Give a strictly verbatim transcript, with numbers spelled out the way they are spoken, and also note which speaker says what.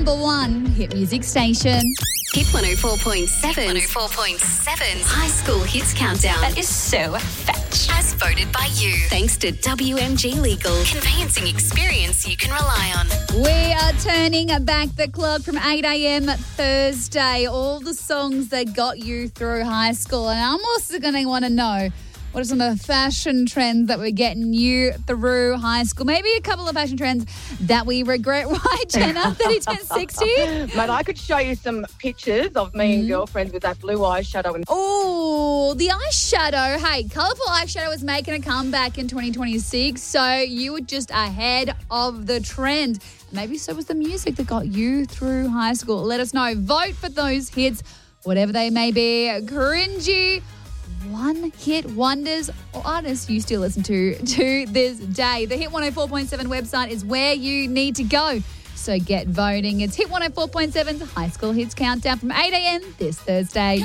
Speaker 1: number one hit music station.
Speaker 2: Hit one oh four point seven. one oh four point seven. High School Hits Countdown.
Speaker 3: That is so fetch.
Speaker 2: As voted by you. Thanks to W M G Legal. Conveyancing experience you can rely on.
Speaker 1: We are turning back the clock from eight a.m. Thursday. All the songs that got you through high school. And I'm also going to want to know, what are some of the fashion trends that were getting you through high school? Maybe a couple of fashion trends that we regret. Why, Jenna? thirty ten sixty?
Speaker 4: Mate, I could show you some pictures of me
Speaker 1: Mm.
Speaker 4: and girlfriends with that blue eyeshadow. And
Speaker 1: Oh, the eyeshadow. Hey, colourful eyeshadow is making a comeback in twenty twenty-six, so you were just ahead of the trend. Maybe so was the music that got you through high school. Let us know. Vote for those hits, whatever they may be. Cringy, one-hit wonders or artists you still listen to to this day. The Hit one oh four point seven website is where you need to go. So get voting. It's Hit one oh four point seven's High School Hits Countdown from eight a.m. this Thursday.